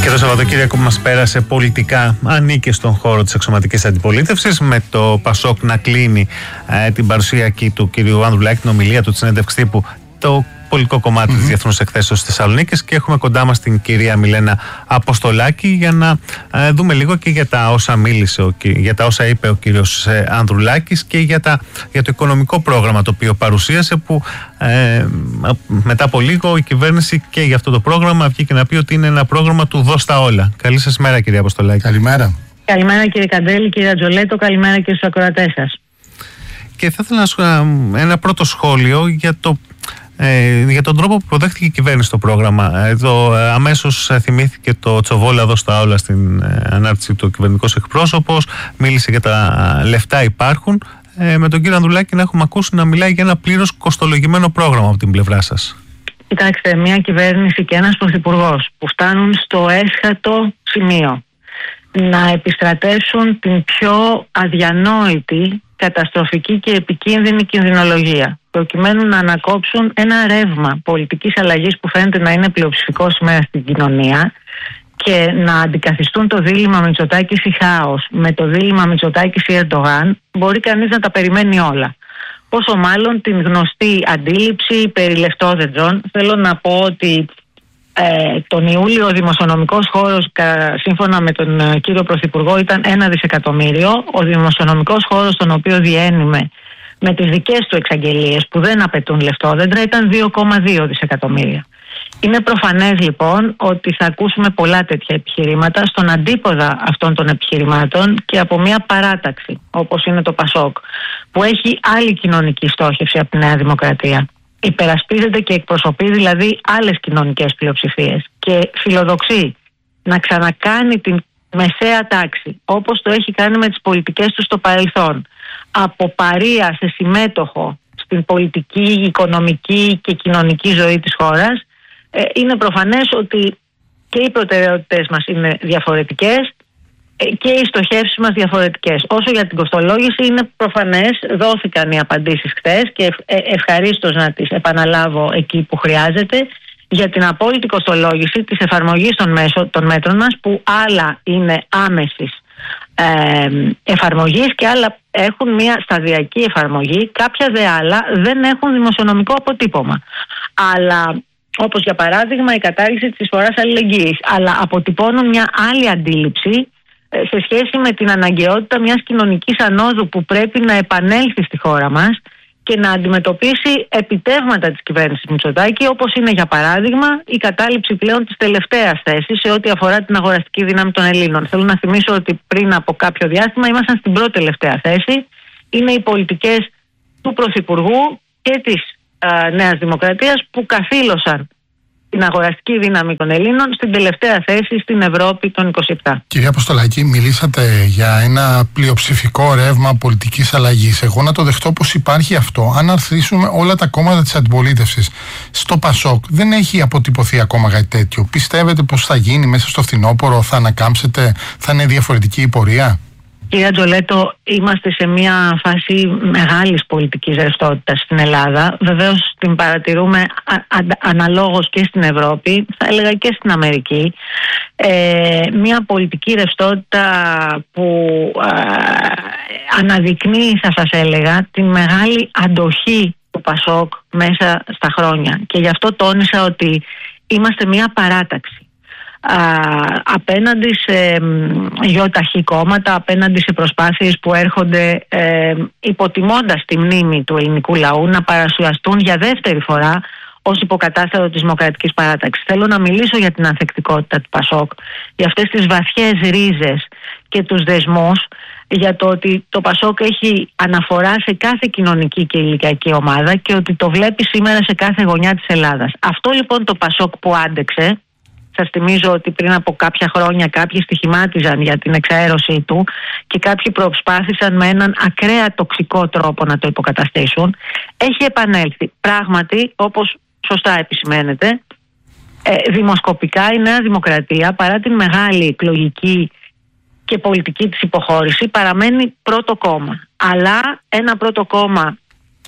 Και το Σαββατοκύριακο που μας πέρασε πολιτικά ανήκε στον χώρο της εξωματικής αντιπολίτευσης, με το Πασόκ να κλείνει την παρουσία του κυρίου Ανδρουλάκη, την ομιλία του, τη συνέντευξη τύπου, το πολιτικό κομμάτι της Διεθνούς Εκθέσεως της Θεσσαλονίκης, και έχουμε κοντά μας την κυρία Μιλένα Αποστολάκη για να δούμε λίγο και για τα όσα μίλησε, για τα όσα είπε ο κύριος Ανδρουλάκης και για το οικονομικό πρόγραμμα το οποίο παρουσίασε, που μετά από λίγο η κυβέρνηση και για αυτό το πρόγραμμα βγήκε να πει ότι είναι ένα πρόγραμμα του δώσ' τα όλα. Καλή σας μέρα, κυρία Αποστολάκη. Καλημέρα. Καλημέρα, κύριε Καντέλη, κύριε Τζολέτο, καλημέρα και στους ακροατές σας. Και θα ήθελα να σου ένα πρώτο σχόλιο για τον τρόπο που προδέχτηκε η κυβέρνηση το πρόγραμμα. Εδώ αμέσως θυμήθηκε το τσοβόλα δώσ' τα όλα στην ανάρτηση του κυβερνητικός εκπρόσωπος, μίλησε για τα λεφτά υπάρχουν, με τον κύριο Ανδρουλάκη να έχουμε ακούσει να μιλάει για ένα πλήρως κοστολογημένο πρόγραμμα από την πλευρά σας. Κοιτάξτε, μια κυβέρνηση και ένας πρωθυπουργός που φτάνουν στο έσχατο σημείο να επιστρατεύσουν την πιο αδιανόητη, καταστροφική και επικίνδυνη κινδυνολογία, προκειμένου να ανακόψουν ένα ρεύμα πολιτικής αλλαγής που φαίνεται να είναι πλειοψηφικό σήμερα στην κοινωνία, και να αντικαθιστούν το δίλημμα Μητσοτάκης ή χάος με το δίλημμα Μητσοτάκης ή Ερντογάν, μπορεί κανείς να τα περιμένει όλα. Πόσο μάλλον την γνωστή αντίληψη περί λεφτόδεντρων. Θέλω να πω ότι τον Ιούλιο ο δημοσιονομικός χώρος, σύμφωνα με τον κύριο Πρωθυπουργό, ήταν 1 δισεκατομμύριο. Ο δημοσιονομικός χώρος, τον οποίο διένυμε με τις δικές του εξαγγελίες που δεν απαιτούν λεφτόδεντρα, ήταν 2,2 δισεκατομμύρια. Είναι προφανές λοιπόν ότι θα ακούσουμε πολλά τέτοια επιχειρήματα στον αντίποδα αυτών των επιχειρημάτων και από μια παράταξη όπως είναι το Πασόκ, που έχει άλλη κοινωνική στόχευση από τη Νέα Δημοκρατία. Υπερασπίζεται και εκπροσωπεί δηλαδή άλλες κοινωνικές πλειοψηφίες και φιλοδοξεί να ξανακάνει την μεσαία τάξη, όπως το έχει κάνει με τις πολιτικές του στο παρελθόν, από παρεία σε συμμέτοχο στην πολιτική, οικονομική και κοινωνική ζωή της χώρας. Είναι προφανές ότι και οι προτεραιότητες μας είναι διαφορετικές και οι στοχεύσεις μας διαφορετικές. Όσο για την κοστολόγηση, είναι προφανές, δόθηκαν οι απαντήσεις χθες και ευχαρίστως να τις επαναλάβω εκεί που χρειάζεται, για την απόλυτη κοστολόγηση της εφαρμογής των μέτρων μας, που άλλα είναι άμεσης εφαρμογής και άλλα έχουν μια σταδιακή εφαρμογή, κάποια δε άλλα δεν έχουν δημοσιονομικό αποτύπωμα. Αλλά, όπως για παράδειγμα η κατάργηση της εισφοράς αλληλεγγύης, αλλά αποτυπώνουν μια άλλη αντίληψη σε σχέση με την αναγκαιότητα μιας κοινωνικής ανόδου που πρέπει να επανέλθει στη χώρα μας και να αντιμετωπίσει επιτεύγματα της κυβέρνησης Μητσοτάκη, όπως είναι για παράδειγμα η κατάληψη πλέον της τελευταίας θέσης σε ό,τι αφορά την αγοραστική δύναμη των Ελλήνων. Θέλω να θυμίσω ότι πριν από κάποιο διάστημα ήμασταν στην πρώτη τελευταία θέση. Είναι οι πολιτικές του Πρωθυπουργού και της Νέας Δημοκρατίας που καθήλωσαν την αγοραστική δύναμη των Ελλήνων στην τελευταία θέση στην Ευρώπη των 27. Κυρία Αποστολάκη, μιλήσατε για ένα πλειοψηφικό ρεύμα πολιτικής αλλαγής. Εγώ να το δεχτώ πως υπάρχει αυτό, αν αρθρήσουμε όλα τα κόμματα της αντιπολίτευσης. Στο Πασόκ δεν έχει αποτυπωθεί ακόμα κάτι τέτοιο. Πιστεύετε πως θα γίνει μέσα στο φθινόπωρο, θα ανακάμψετε, θα είναι διαφορετική η πορεία? Κυρία Τζολέτο, είμαστε σε μια φάση μεγάλης πολιτικής ρευστότητας στην Ελλάδα. Βεβαίως την παρατηρούμε αναλόγως και στην Ευρώπη, θα έλεγα και στην Αμερική. Μια πολιτική ρευστότητα που αναδεικνύει, θα σας έλεγα, τη μεγάλη αντοχή του Πασόκ μέσα στα χρόνια. Και γι' αυτό τόνισα ότι είμαστε μια παράταξη απέναντι σε γιοταχή κόμματα, απέναντι σε προσπάθειες που έρχονται υποτιμώντας τη μνήμη του ελληνικού λαού να παρουσιαστούν για δεύτερη φορά ως υποκατάστατο της Δημοκρατικής Παράταξης. Θέλω να μιλήσω για την ανθεκτικότητα του Πασόκ, για αυτές τις βαθιές ρίζες και τους δεσμούς, για το ότι το Πασόκ έχει αναφορά σε κάθε κοινωνική και ηλικιακή ομάδα και ότι το βλέπει σήμερα σε κάθε γωνιά της Ελλάδας. Αυτό λοιπόν το Πασόκ που άντεξε, σας θυμίζω ότι πριν από κάποια χρόνια κάποιοι στοιχημάτιζαν για την εξαέρωσή του και κάποιοι προσπάθησαν με έναν ακραία τοξικό τρόπο να το υποκαταστήσουν, έχει επανέλθει. Πράγματι, όπως σωστά επισημαίνεται, δημοσκοπικά η Νέα Δημοκρατία, παρά την μεγάλη εκλογική και πολιτική της υποχώρηση, παραμένει πρώτο κόμμα. Αλλά ένα πρώτο κόμμα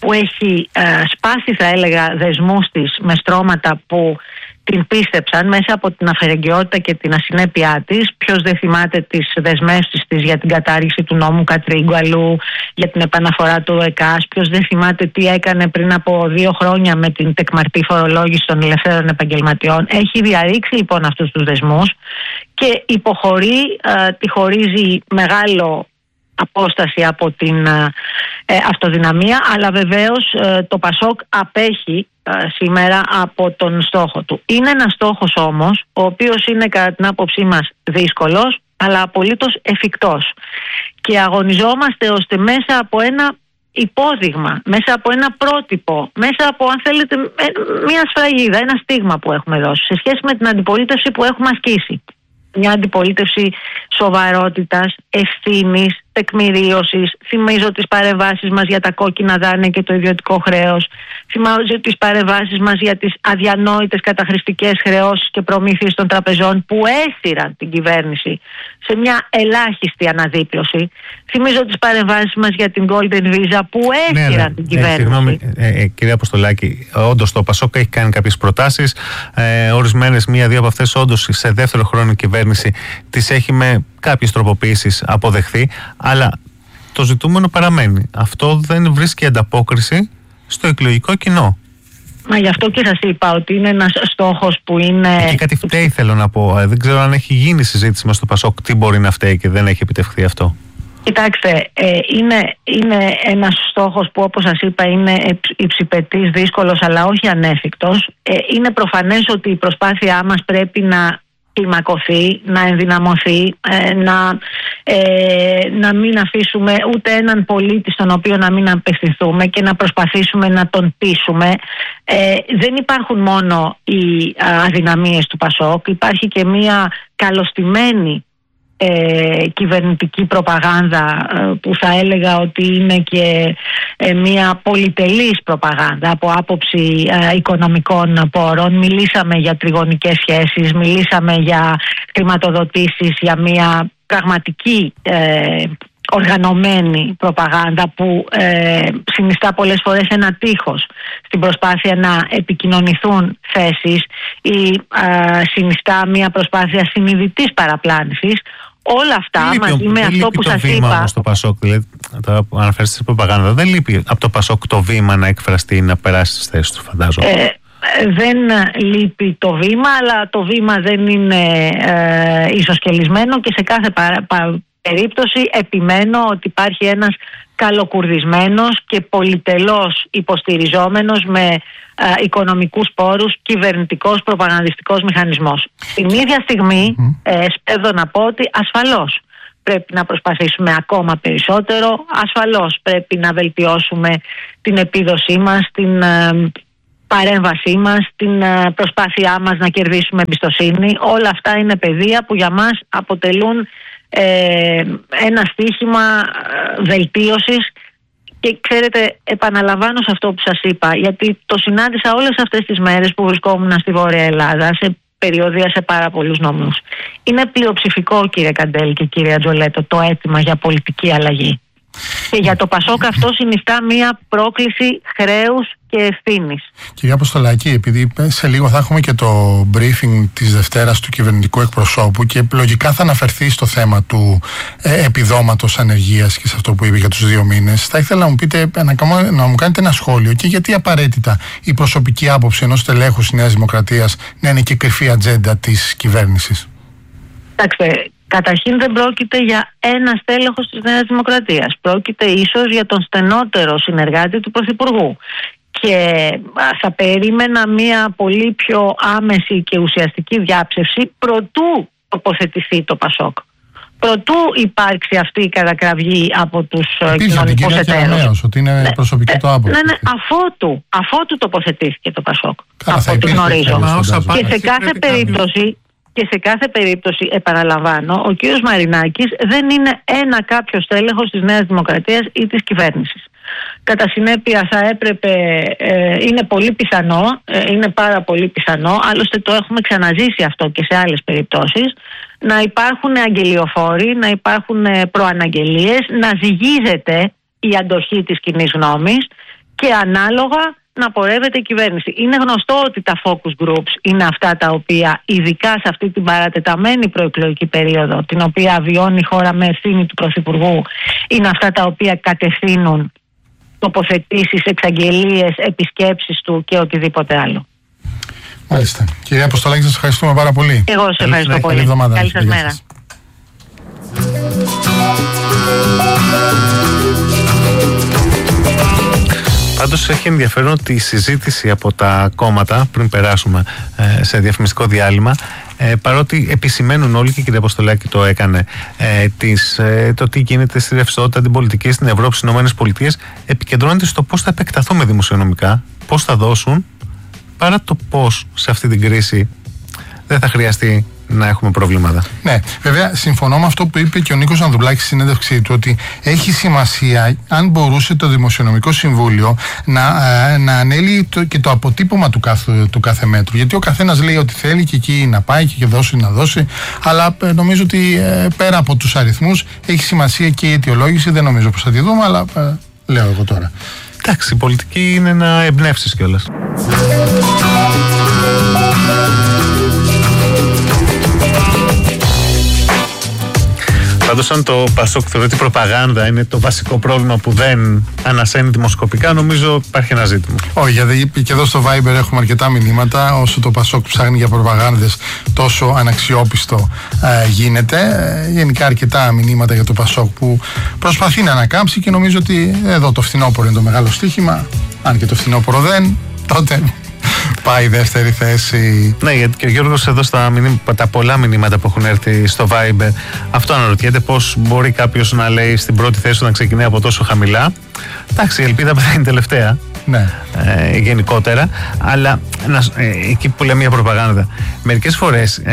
που έχει σπάσει, θα έλεγα, δεσμούς της με στρώματα που την πίστεψαν μέσα από την αφαιρεγγιότητα και την ασυνέπειά της. Ποιος δεν θυμάται τις δεσμεύσεις της για την κατάργηση του νόμου Κατρίγκουαλου, για την επαναφορά του ΕΚΑΣ? Ποιος δεν θυμάται τι έκανε πριν από 2 χρόνια με την τεκμαρτή φορολόγηση των ελευθέρων επαγγελματιών? Έχει διαρρήξει λοιπόν αυτούς τους δεσμούς και υποχωρεί, τη χωρίζει μεγάλο απόσταση από την αυτοδυναμία, αλλά βεβαίως το ΠΑΣΟΚ απέχει σήμερα από τον στόχο του. Είναι ένας στόχος όμως, ο οποίος είναι κατά την άποψή μας δύσκολος, αλλά απολύτως εφικτός. Και αγωνιζόμαστε ώστε μέσα από ένα υπόδειγμα, μέσα από ένα πρότυπο, μέσα από, αν θέλετε, μια σφραγίδα, ένα στίγμα που έχουμε δώσει σε σχέση με την αντιπολίτευση που έχουμε ασκήσει. Μια αντιπολίτευση σοβαρότητας, ευθύνης, τεκμηρίωσης. Θυμίζω τις παρεμβάσεις μας για τα κόκκινα δάνεια και το ιδιωτικό χρέος. Θυμίζω τις παρεμβάσεις μας για τις αδιανόητες καταχρηστικές χρεώσεις και προμήθειες των τραπεζών που έσυραν την κυβέρνηση σε μια ελάχιστη αναδίπλωση. Θυμίζω τις παρεμβάσεις μας για την Golden Visa που έσυραν την κυβέρνηση. Συγγνώμη, κυρία Αποστολάκη, όντως το ΠΑΣΟΚ έχει κάνει κάποιες προτάσεις. Ορισμένες, 1-2 από αυτές, όντως σε δεύτερο χρόνο η κυβέρνηση τις έχει με κάποιες τροποποιήσεις αποδεχθεί. Αλλά το ζητούμενο παραμένει. Αυτό δεν βρίσκει ανταπόκριση στο εκλογικό κοινό. Μα γι' αυτό και σας είπα ότι είναι ένας στόχος που είναι... Και κάτι φταίει, θέλω να πω. Δεν ξέρω αν έχει γίνει συζήτηση με στο ΠΑΣΟΚ τι μπορεί να φταίει και δεν έχει επιτευχθεί αυτό. Κοιτάξτε, είναι ένας στόχος που, όπως σας είπα, είναι υψηπετής, δύσκολος, αλλά όχι ανέφικτος. Είναι προφανές ότι η προσπάθειά μας πρέπει να κλιμακωθεί, να ενδυναμωθεί, να μην αφήσουμε ούτε έναν πολίτη στον οποίο να μην απευθυνθούμε και να προσπαθήσουμε να τον πείσουμε. Δεν υπάρχουν μόνο οι αδυναμίες του ΠΑΣΟΚ, υπάρχει και μια καλωστημένη κυβερνητική προπαγάνδα που θα έλεγα ότι είναι και μια πολυτελής προπαγάνδα από άποψη οικονομικών πόρων. Μιλήσαμε για τριγωνικές σχέσεις, μιλήσαμε για χρηματοδοτήσεις, για μια πραγματική οργανωμένη προπαγάνδα που συνιστά πολλές φορές ένα τείχος στην προσπάθεια να επικοινωνηθούν θέσεις ή συνιστά μια προσπάθεια συνειδητής παραπλάνησης. Όλα αυτά μαζί με αυτό που σας είπα. Βήμα στο ΠΑΣΟΚ, δηλαδή, αναφέρεστε στην προπαγάνδα, δεν λείπει από το ΠΑΣΟΚ το βήμα να εκφραστεί, να περάσει στις θέσεις του, φαντάζομαι. Δεν λείπει το βήμα, αλλά το βήμα δεν είναι ισοσκελισμένο και σε κάθε περίπτωση επιμένω ότι υπάρχει ένας καλοκουρδισμένος και πολυτελώς υποστηριζόμενος με οικονομικούς πόρους κυβερνητικός προπαγανδιστικός μηχανισμός. Την ίδια στιγμή σπέβδω να πω ότι ασφαλώς πρέπει να προσπαθήσουμε ακόμα περισσότερο, ασφαλώς πρέπει να βελτιώσουμε την επίδοσή μας, την παρέμβασή μας, την προσπάθειά μας να κερδίσουμε εμπιστοσύνη. Όλα αυτά είναι πεδία που για μας αποτελούν ένα στίχημα βελτίωσης. Και ξέρετε, επαναλαμβάνω σε αυτό που σας είπα, γιατί το συνάντησα όλες αυτές τις μέρες που βρισκόμουν στη Βόρεια Ελλάδα, σε περιοδία σε πάρα πολλούς νόμους. Είναι πλειοψηφικό, κύριε Καντέλ και κύριε Ατζολέτο, το αίτημα για πολιτική αλλαγή. Και για το ΠΑΣΟΚ αυτό συνιστά μία πρόκληση χρέους και ευθύνης. Κυρία Αποστολάκη, επειδή σε λίγο θα έχουμε και το briefing της Δευτέρας του κυβερνητικού εκπροσώπου και λογικά θα αναφερθεί στο θέμα του επιδόματος ανεργίας και σε αυτό που είπε για τους 2 μήνες, θα ήθελα να μου πείτε, να μου κάνετε ένα σχόλιο και γιατί απαραίτητα η προσωπική άποψη ενός τελέχους της Νέας Δημοκρατίας να είναι και κρυφή ατζέντα της κυβέρνησης. Κοιτάξτε, καταρχήν δεν πρόκειται για ένα στέλεχος της Νέας Δημοκρατίας. Πρόκειται ίσως για τον στενότερο συνεργάτη του Πρωθυπουργού. Και θα περίμενα μια πολύ πιο άμεση και ουσιαστική διάψευση προτού τοποθετηθεί το ΠΑΣΟΚ. Προτού υπάρξει αυτή η κατακραυγή από τους κοινωνικούς εταίρους. Ότι είναι προσωπική το άποψη. Ναι, αφότου τοποθετήθηκε το ΠΑΣΟΚ. Από ό,τι γνωρίζω. Και σε κάθε περίπτωση, επαναλαμβάνω, ο κύριος Μαρινάκης δεν είναι ένα κάποιο στέλεχος της Νέας Δημοκρατίας ή της κυβέρνησης. Κατά συνέπεια θα έπρεπε, είναι πολύ πιθανό, είναι πάρα πολύ πιθανό, άλλωστε το έχουμε ξαναζήσει αυτό και σε άλλες περιπτώσεις, να υπάρχουν αγγελιοφόροι, να υπάρχουν προαναγγελίες, να ζυγίζεται η αντοχή της κοινής γνώμης και ανάλογα να πορεύεται η κυβέρνηση. Είναι γνωστό ότι τα focus groups είναι αυτά τα οποία, ειδικά σε αυτή την παρατεταμένη προεκλογική περίοδο, την οποία βιώνει η χώρα με ευθύνη του Πρωθυπουργού, είναι αυτά τα οποία κατευθύνουν τοποθετήσεις, εξαγγελίες, επισκέψεις του και οτιδήποτε άλλο. Μάλιστα. Κυρία Αποστολάκη, σας ευχαριστούμε πάρα πολύ. Εγώ σας ευχαριστώ πολύ. Καλή εβδομάδα. Καλή σας μέρα. Πάντως έχει ενδιαφέρον ότι η συζήτηση από τα κόμματα, πριν περάσουμε σε διαφημιστικό διάλειμμα, παρότι επισημαίνουν όλοι, και η κυρία Αποστολάκη το έκανε, το τι γίνεται στη ρευστότητα, την πολιτική στην Ευρώπη, στις ΗΠΑ, επικεντρώνεται στο πώς θα επεκταθούμε δημοσιονομικά, πώς θα δώσουν, παρά το πώς σε αυτή την κρίση δεν θα χρειαστεί να έχουμε προβλήματα. Ναι, βέβαια συμφωνώ με αυτό που είπε και ο Νίκος Ανδρουλάκης στη συνέντευξή του, ότι έχει σημασία αν μπορούσε το Δημοσιονομικό Συμβούλιο να ανέλει και το αποτύπωμα του κάθε μέτρου. Γιατί ο καθένας λέει ότι θέλει και εκεί να πάει και δώσει να δώσει, αλλά νομίζω ότι πέρα από τους αριθμούς έχει σημασία και η αιτιολόγηση. Δεν νομίζω πως θα τη δούμε, αλλά λέω εγώ τώρα. Εντάξει, η πολιτική είναι να εμπνεύσεις κιόλας. Πάντως, αν το Πασόκ θεωρεί ότι η προπαγάνδα είναι το βασικό πρόβλημα που δεν ανασένει δημοσκοπικά, νομίζω υπάρχει ένα ζήτημα. Όχι, γιατί και εδώ στο Viber έχουμε αρκετά μηνύματα. Όσο το Πασόκ ψάχνει για προπαγάνδες, τόσο αναξιόπιστο γίνεται. Γενικά, αρκετά μηνύματα για το Πασόκ που προσπαθεί να ανακάμψει, και νομίζω ότι εδώ το φθινόπωρο είναι το μεγάλο στοίχημα. Αν και το φθινόπωρο δεν, τότε πάει δεύτερη θέση. Ναι, γιατί και ο Γιώργος εδώ τα πολλά μηνύματα που έχουν έρθει στο Viber, αυτό αναρωτιέται, πώς μπορεί κάποιος να λέει στην πρώτη θέση να ξεκινάει από τόσο χαμηλά. Εντάξει, η ελπίδα θα είναι τελευταία. Ναι. Γενικότερα, αλλά εκεί που λέμε για προπαγάνδα, μερικές φορές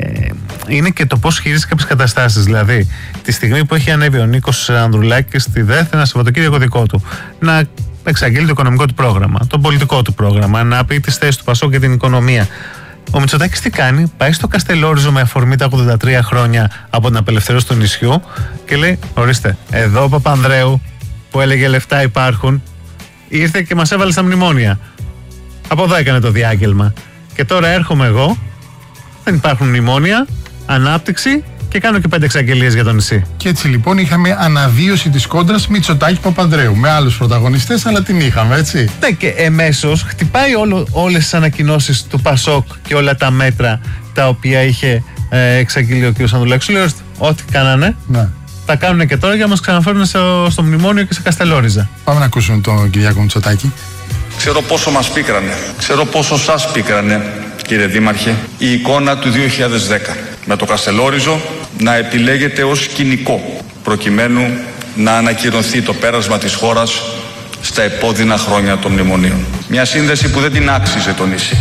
είναι και το πώς χειρίζεται κάποιες καταστάσεις. Δηλαδή, τη στιγμή που έχει ανέβει ο Νίκος Ανδρουλάκης στη ΔΕΘ, ένα Σαββατοκύριακο δικό του, να εξαγγείλει το οικονομικό του πρόγραμμα, το πολιτικό του πρόγραμμα, να πει τις θέσεις του Πασόκ για την οικονομία. Ο Μητσοτάκης τι κάνει? Πάει στο Καστελόριζο με αφορμή τα 83 χρόνια από την απελευθέρωση του νησιού και λέει: ορίστε, εδώ ο Παπανδρέου που έλεγε λεφτά υπάρχουν, ήρθε και μας έβαλε στα μνημόνια. Από εδώ έκανε το διάγγελμα. Και τώρα έρχομαι εγώ, δεν υπάρχουν μνημόνια, ανάπτυξη, και κάνω και 5 εξαγγελίες για το νησί. Και έτσι λοιπόν είχαμε αναβίωση της κόντρας Μητσοτάκη-Παπανδρέου. Με άλλους πρωταγωνιστές, αλλά την είχαμε, έτσι. Ναι, και εμέσως χτυπάει όλες τις ανακοινώσεις του Πασόκ και όλα τα μέτρα τα οποία είχε εξαγγείλει ο κ. Ανδρουλάκης. Λέω: ό,τι κάνανε, ναι, τα κάνουν και τώρα για να μας ξαναφέρουν στο μνημόνιο και σε Καστελόριζα. Πάμε να ακούσουμε τον Κυριάκο Μητσοτάκη. Ξέρω πόσο μας πίκρανε, ξέρω πόσο σας πίκρανε, κύριε Δήμαρχε, η εικόνα του 2010. Με το Καστελόριζο να επιλέγεται ως σκηνικό, προκειμένου να ανακυρωθεί το πέρασμα της χώρας στα επώδυνα χρόνια των μνημονίων. Μια σύνδεση που δεν την άξιζε το νησί.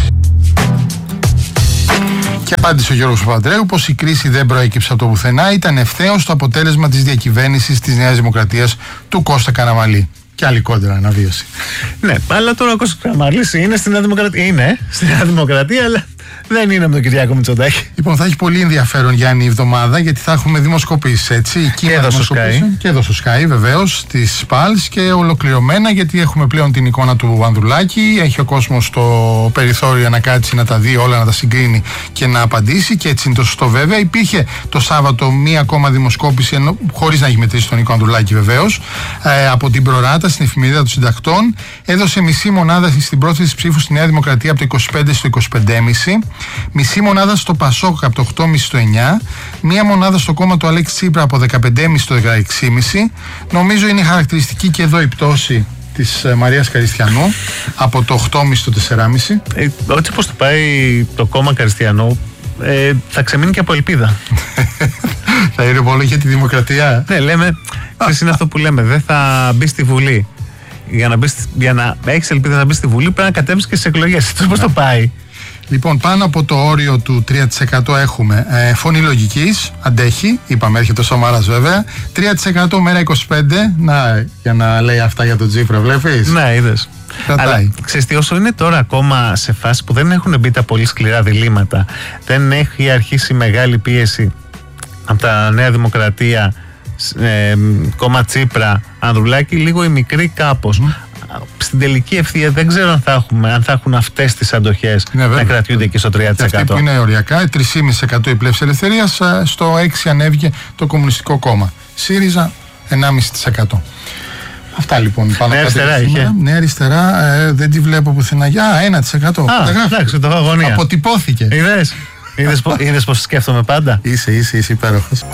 Και απάντησε ο Γιώργος Παπανδρέου πως η κρίση δεν προέκυψε από το πουθενά, ήταν ευθέως το αποτέλεσμα της διακυβέρνησης της Νέας Δημοκρατίας του Κώστα Καραμανλή. Και άλλη κόντρα αναβίωση. Ναι, αλλά τώρα ο Κώστας Καραμανλής είναι στη Νέα Δημοκρατία. Είναι στη Νέα Δημοκρατία, αλλά δεν είναι με τον Κυριάκο Μητσοτάκη. Λοιπόν, θα έχει πολύ ενδιαφέρον, Γιάννη, η εβδομάδα, γιατί θα έχουμε δημοσκοπήσεις, έτσι. Και εδώ στο Sky. Και εδώ στο Sky, βεβαίως, της ΠΑΛΣ, και ολοκληρωμένα, γιατί έχουμε πλέον την εικόνα του Ανδρουλάκη. Έχει ο κόσμος το περιθώριο να κάτσει, να τα δει όλα, να τα συγκρίνει και να απαντήσει. Και έτσι είναι το σωστό, βέβαια. Υπήρχε το Σάββατο μία ακόμα δημοσκόπηση, χωρίς να έχει μετρήσει τον Νίκο Ανδρουλάκη, βεβαίως, από την Προράτα στην εφημερίδα των Συντακτών. Έδωσε μισή μονάδα στην πρόθεση ψήφου στη Νέα Δημοκρατία από το 25 στο 25,5. Μισή μονάδα στο Πασόκ από το 8,5 στο 9, μία μονάδα στο κόμμα του Αλέξη Τσίπρα από 15,5 στο 16,5. Νομίζω είναι χαρακτηριστική και εδώ η πτώση της Μαρίας Καριστιανού από το 8,5 στο 4,5. Έτσι πως το πάει το κόμμα Καριστιανού, θα ξεμείνει και από ελπίδα. Θα είναι πολύ για τη δημοκρατία. Ναι, λέμε, είναι αυτό που λέμε, δεν θα μπει στη Βουλή. Για να έχεις ελπίδα να μπει στη Βουλή, πρέπει να κατέβεις και στις εκλογές. Έτσι πώς το πάει. Λοιπόν, πάνω από το όριο του 3% έχουμε φωνή λογικής, αντέχει, είπαμε, έρχεται ο Σαμαράς βέβαια. 3% μέρα 25, να, για να λέει αυτά για τον Τσίπρα, βλέπεις. Ναι, είδες. Αλλά ξέρεις τι, όσο είναι τώρα ακόμα σε φάση που δεν έχουν μπει τα πολύ σκληρά διλήμματα, δεν έχει αρχίσει μεγάλη πίεση από τα Νέα Δημοκρατία, κόμμα Τσίπρα, Ανδρουλάκη, λίγο η μικρή κάπως. στην τελική ευθεία δεν ξέρω αν θα έχουν αυτές τις αντοχές να κρατιούνται και στο 3%. Και αυτοί που είναι οριακά, 3,5% η Πλεύση Ελευθερίας, στο 6% ανέβηκε το Κομμουνιστικό Κόμμα. ΣΥΡΙΖΑ 1,5%. Αυτά λοιπόν. Πάνω αριστερά είχε. Ναι, αριστερά δεν τη βλέπω πουθενά. 1%. Εντάξει, το αγωνία. Αποτυπώθηκε. Είδες πως σκέφτομαι πάντα. Είσαι υπέροχος.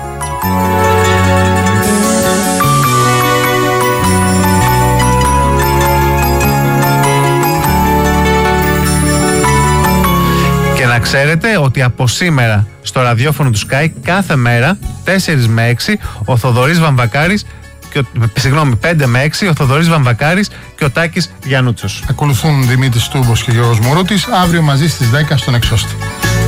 Και να ξέρετε ότι από σήμερα στο ραδιόφωνο του Sky κάθε μέρα 4 με 6 ο Θοδωρής Βαμβακάρης 5 με 6 ο Θοδωρής Βαμβακάρης και ο Τάκης Γιαννούτσος. Ακολουθούν Δημήτρης Τούμπος και Γιώργος Μωρούτης. Αύριο μαζί στις 10 στον Εξώστη.